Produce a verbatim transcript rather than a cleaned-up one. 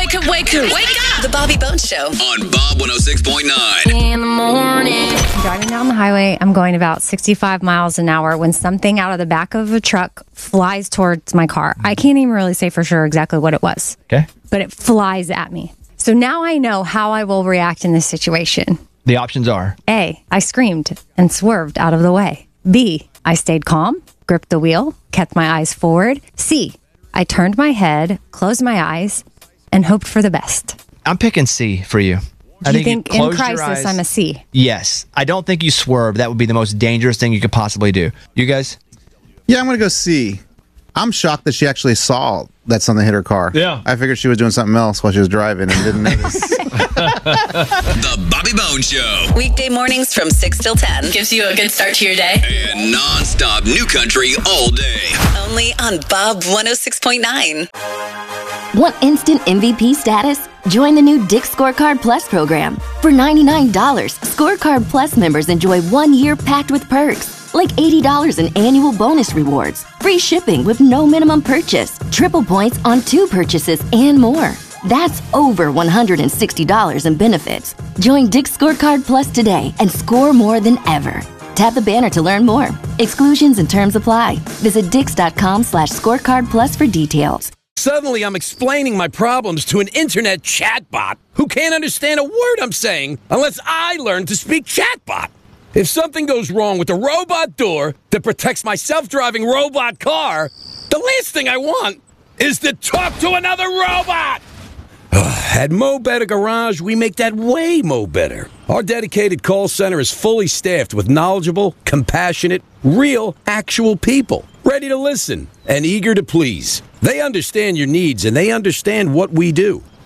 Wake up, wake up, wake up. The Bobby Bones Show. On Bob one oh six point nine. In the morning. I'm driving down the highway. I'm going about sixty-five miles an hour when something out of the back of a truck flies towards my car. I can't even really say for sure exactly what it was. Okay. But it flies at me. So now I know how I will react in this situation. The options are A, I screamed and swerved out of the way. B, I stayed calm, gripped the wheel, kept my eyes forward. C, I turned my head, closed my eyes, and hoped for the best. I'm picking C for you. I Do you think think you in closed your crisis eyes. I'm a C? Yes. I don't think you swerve. That would be the most dangerous thing you could possibly do. You guys? Yeah, I'm going to go C. I'm shocked that she actually saw that something hit her car. Yeah. I figured she was doing something else while she was driving and didn't notice. The Bobby Bones Show. Weekday mornings from six till ten. Gives you a good start to your day. And non-stop new country all day. Only on Bob one oh six point nine. Want instant M V P status? Join the new Dick's Scorecard Plus program. For ninety-nine dollars, Scorecard Plus members enjoy one year packed with perks, like eighty dollars in annual bonus rewards, free shipping with no minimum purchase, triple points on two purchases, and more. That's over one hundred sixty dollars in benefits. Join Dick's Scorecard Plus today and score more than ever. Tap the banner to learn more. Exclusions and terms apply. Visit dix.com slash scorecard plus for details. Suddenly, I'm explaining my problems to an internet chatbot who can't understand a word I'm saying unless I learn to speak chatbot. If something goes wrong with the robot door that protects my self-driving robot car, the last thing I want is to talk to another robot. At Mo Better Garage, we make that way mo better. Our dedicated call center is fully staffed with knowledgeable, compassionate, real, actual people, ready to listen and eager to please. They understand your needs and they understand what we do.